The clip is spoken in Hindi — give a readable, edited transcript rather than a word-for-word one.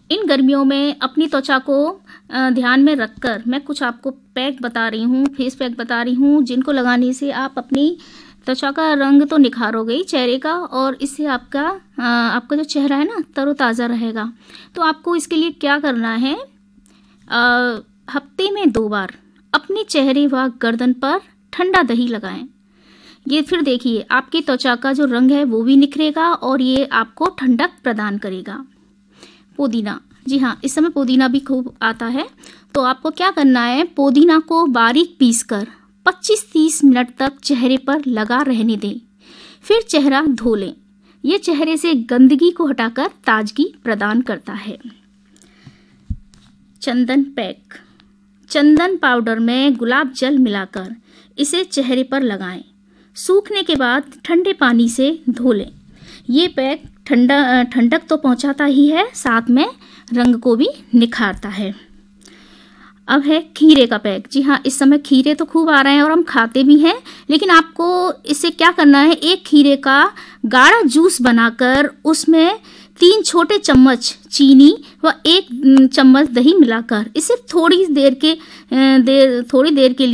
इन गर्मियों में अपनी त्वचा को ध्यान में रखकर मैं कुछ आपको पैक बता रही हूँ, फेस पैक बता रही हूँ, जिनको लगाने से आप अपनी त्वचा का रंग तो निखारोगे ही चेहरे का, और इससे आपका जो चेहरा है ना तरोताज़ा रहेगा। तो आपको इसके लिए क्या करना है, हफ्ते में 2 बार अपने चेहरे व गर्दन पर ठंडा दही लगाएं। ये फिर देखिए आपकी त्वचा का जो रंग है वो भी निखरेगा और ये आपको ठंडक प्रदान करेगा। पुदीना, जी हाँ, इस समय पुदीना भी खूब आता है। तो आपको क्या करना है, पुदीना को बारीक पीसकर 25-30 मिनट तक चेहरे पर लगा रहने दें, फिर चेहरा धो लें। ये चेहरे से गंदगी को हटाकर ताजगी प्रदान करता है। चंदन पैक, चंदन पाउडर में गुलाब जल मिलाकर इसे चेहरे पर लगाएं। सूखने के बाद ठंडे पानी से धो लें। ये पैक ठंडक तो पहुंचाता ही है, साथ में रंग को भी निखारता है। अब है खीरे का पैक। जी हाँ, इस समय खीरे तो खूब आ रहे हैं और हम खाते भी हैं, लेकिन आपको इससे क्या करना है, एक खीरे का गाढ़ा जूस बनाकर उसमें 3 छोटे चम्मच चीनी व 1 चम्मच दही मिलाकर इसे थोड़ी देर के लिए